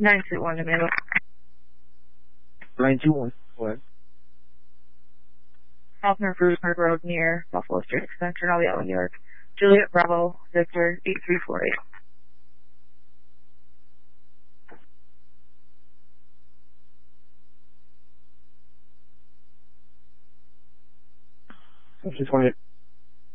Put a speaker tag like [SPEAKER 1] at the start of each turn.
[SPEAKER 1] 921 Amanda.
[SPEAKER 2] 921. What?
[SPEAKER 1] Alpner Fruitmark Road near Buffalo Street Extension, Albion, New York. Juliet Bravo, Victor, 8348.
[SPEAKER 2] Just wanted